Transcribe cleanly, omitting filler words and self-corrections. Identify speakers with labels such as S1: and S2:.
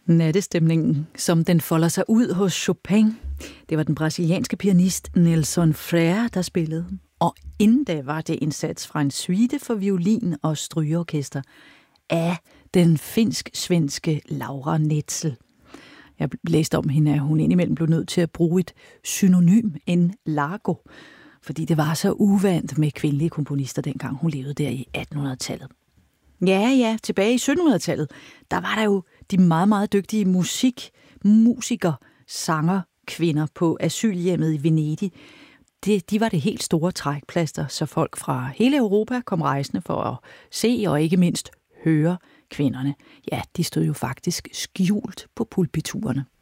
S1: Nattestemningen, som den folder sig ud hos Chopin. Det var den brasilianske pianist Nelson Freire, der spillede. Og inden da var det en sats fra en suite for violin og strygeorkester af den finsk-svenske Laura Netzel. Jeg læste om hende, at hun indimellem blev nødt til at bruge et synonym, en Largo, fordi det var så uvant med kvindelige komponister, dengang hun levede der i 1800-tallet. Ja, tilbage i 1700-tallet, der var der jo de meget, meget dygtige musikere, sanger, kvinder på asylhjemmet i Venedig. De var det helt store trækplaster, så folk fra hele Europa kom rejsende for at se og ikke mindst høre kvinderne. Ja, de stod jo faktisk skjult på pulpiturerne.